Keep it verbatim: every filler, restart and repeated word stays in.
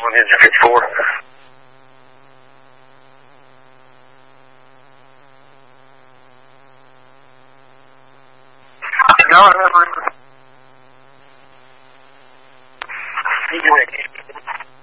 on Interface four. Now I have room for